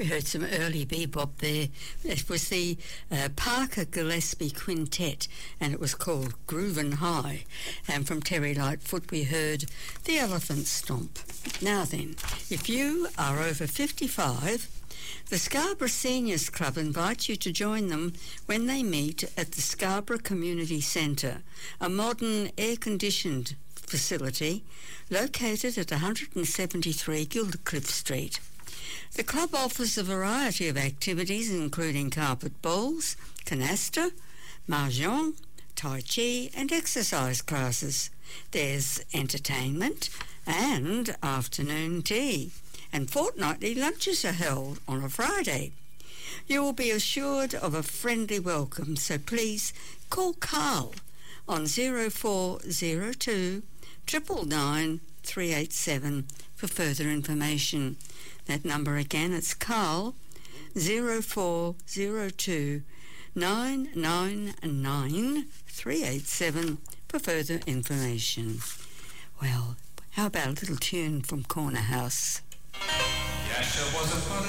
We heard some early bebop there. It was the Parker Gillespie Quintet, and it was called Groovin' High. And from Terry Lightfoot we heard The Elephant Stomp. Now then, if you are over 55, the Scarborough Seniors Club invites you to join them when they meet at the Scarborough Community Centre, a modern air-conditioned facility located at 173 Gildercliff Street. The club offers a variety of activities including carpet bowls, canasta, mahjong, tai chi and exercise classes. There's entertainment and afternoon tea, and fortnightly lunches are held on a Friday. You will be assured of a friendly welcome, so please call Carl on 0402 999 387 for further information. That number again, it's Carl, 0402 999 387 for further information. Well, how about a little tune from Corner House? Yes, there was a